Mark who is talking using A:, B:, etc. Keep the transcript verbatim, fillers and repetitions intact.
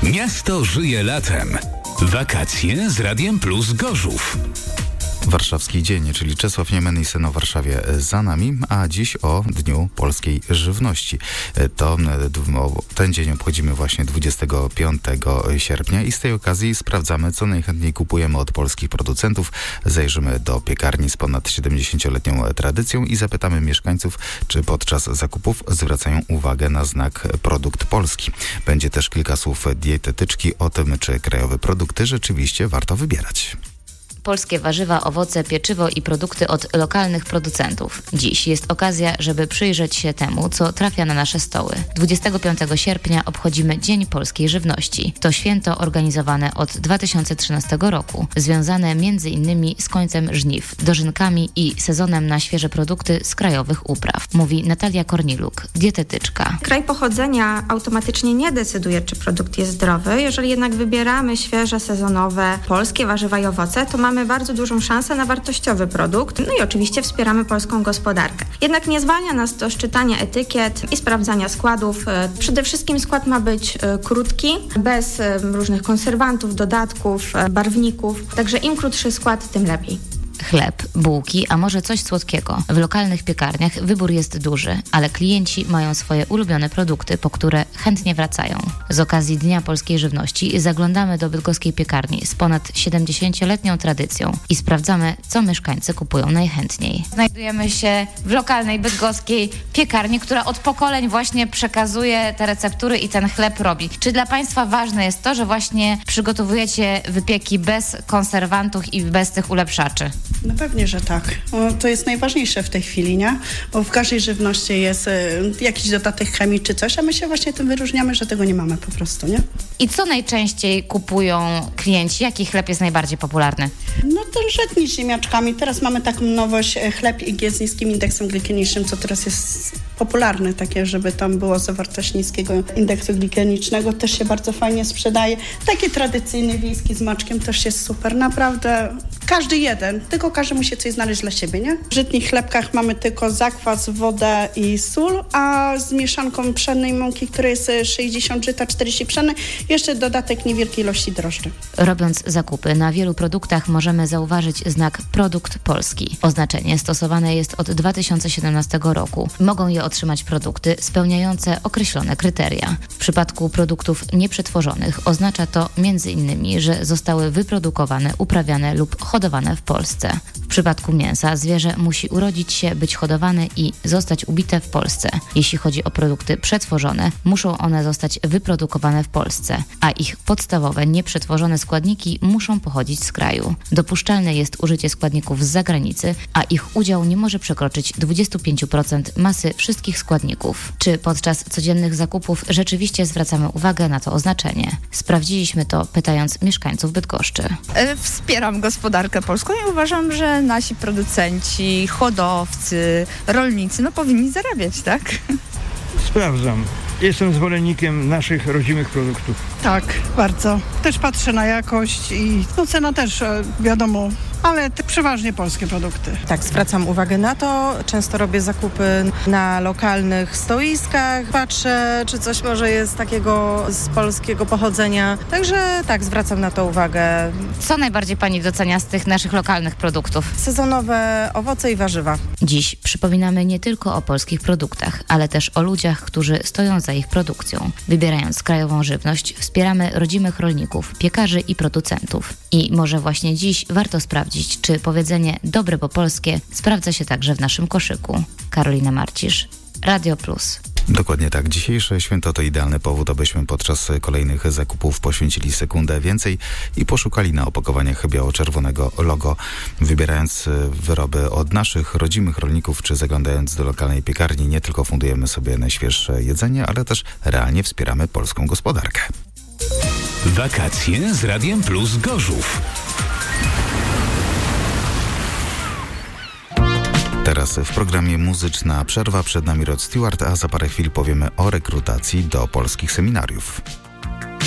A: Miasto żyje latem. Wakacje z Radiem Plus Gorzów.
B: Warszawski Dzień, czyli Czesław Niemen i Syn o Warszawie za nami, a dziś o Dniu Polskiej Żywności. To ten dzień obchodzimy właśnie dwudziestego piątego sierpnia i z tej okazji sprawdzamy, co najchętniej kupujemy od polskich producentów. Zajrzymy do piekarni z ponad siedemdziesięcioletnią tradycją i zapytamy mieszkańców, czy podczas zakupów zwracają uwagę na znak produkt polski. Będzie też kilka słów dietetyczki o tym, czy krajowe produkty rzeczywiście warto wybierać.
C: Polskie warzywa, owoce, pieczywo i produkty od lokalnych producentów. Dziś jest okazja, żeby przyjrzeć się temu, co trafia na nasze stoły. dwudziestego piątego sierpnia obchodzimy Dzień Polskiej Żywności. To święto organizowane od dwa tysiące trzynastego roku, związane między innymi z końcem żniw, dożynkami i sezonem na świeże produkty z krajowych upraw, mówi Natalia Korniluk, dietetyczka.
D: Kraj pochodzenia automatycznie nie decyduje, czy produkt jest zdrowy. Jeżeli jednak wybieramy świeże, sezonowe, polskie warzywa i owoce, to mamy bardzo dużą szansę na wartościowy produkt, no i oczywiście wspieramy polską gospodarkę. Jednak nie zwalnia nas to z czytania etykiet i sprawdzania składów. Przede wszystkim skład ma być krótki, bez różnych konserwantów, dodatków, barwników, także im krótszy skład, tym lepiej.
C: Chleb, bułki, a może coś słodkiego. W lokalnych piekarniach wybór jest duży, ale klienci mają swoje ulubione produkty, po które chętnie wracają. Z okazji Dnia Polskiej Żywności zaglądamy do bydgoskiej piekarni z ponad siedemdziesięcioletnią tradycją i sprawdzamy, co mieszkańcy kupują najchętniej.
E: Znajdujemy się w lokalnej bydgoskiej piekarni, która od pokoleń właśnie przekazuje te receptury i ten chleb robi. Czy dla Państwa ważne jest to, że właśnie przygotowujecie wypieki bez konserwantów i bez tych ulepszaczy?
F: No pewnie, że tak. No, to jest najważniejsze w tej chwili, nie? Bo w każdej żywności jest y, jakiś dodatek chemii czy coś, a my się właśnie tym wyróżniamy, że tego nie mamy po prostu, nie?
E: I co najczęściej kupują klienci? Jaki chleb jest najbardziej popularny?
F: No ten żytni z ziemniaczkami. Teraz mamy taką nowość, chleb I G z niskim indeksem glikemicznym, co teraz jest popularne, takie, żeby tam było zawartość niskiego indeksu glikemicznego. Też się bardzo fajnie sprzedaje. Taki tradycyjny wiejski z maczkiem też jest super. Naprawdę każdy jeden, tylko każdy musi coś znaleźć dla siebie, nie? W żytnich chlebkach mamy tylko zakwas, wodę i sól, a z mieszanką pszennej mąki, która jest sześćdziesiąt żyta, czterdzieści pszennej, jeszcze dodatek niewielkiej ilości drożdży.
C: Robiąc zakupy na wielu produktach możemy zauważyć znak produkt polski. Oznaczenie stosowane jest od dwa tysiące siedemnastego roku. Mogą je otrzymać produkty spełniające określone kryteria. W przypadku produktów nieprzetworzonych oznacza to między innymi, że zostały wyprodukowane, uprawiane lub hodowane w Polsce. W przypadku mięsa zwierzę musi urodzić się, być hodowane i zostać ubite w Polsce. Jeśli chodzi o produkty przetworzone, muszą one zostać wyprodukowane w Polsce, a ich podstawowe, nieprzetworzone składniki muszą pochodzić z kraju. Dopuszczalne jest użycie składników z zagranicy, a ich udział nie może przekroczyć dwadzieścia pięć procent masy wszystkich składników. Czy podczas codziennych zakupów rzeczywiście zwracamy uwagę na to oznaczenie? Sprawdziliśmy to, pytając mieszkańców Bydgoszczy.
G: Wspieram gospodarkę polską i uważam, że nasi producenci, hodowcy, rolnicy no powinni zarabiać, tak?
H: Sprawdzam. Jestem zwolennikiem naszych rodzimych produktów.
I: Tak, bardzo. Też patrzę na jakość i no cena też, wiadomo, ale te przeważnie polskie produkty.
J: Tak, zwracam uwagę na to. Często robię zakupy na lokalnych stoiskach. Patrzę, czy coś może jest takiego z polskiego pochodzenia. Także tak, zwracam na to uwagę.
E: Co najbardziej Pani docenia z tych naszych lokalnych produktów?
J: Sezonowe owoce i warzywa.
C: Dziś przypominamy nie tylko o polskich produktach, ale też o ludziach, którzy stoją za ich produkcją. Wybierając krajową żywność, wspieramy rodzimych rolników, piekarzy i producentów. I może właśnie dziś warto sprawdzić, czy powiedzenie dobre po polskie sprawdza się także w naszym koszyku. Karolina Marcisz, Radio Plus.
B: Dokładnie tak. Dzisiejsze święto to idealny powód, abyśmy podczas kolejnych zakupów poświęcili sekundę więcej i poszukali na opakowaniach biało-czerwonego logo. Wybierając wyroby od naszych rodzimych rolników, czy zaglądając do lokalnej piekarni, nie tylko fundujemy sobie najświeższe jedzenie, ale też realnie wspieramy polską gospodarkę.
A: Wakacje z Radiem Plus Gorzów.
B: Teraz w programie Muzyczna Przerwa, przed nami Rod Stewart, a za parę chwil powiemy o rekrutacji do polskich seminariów.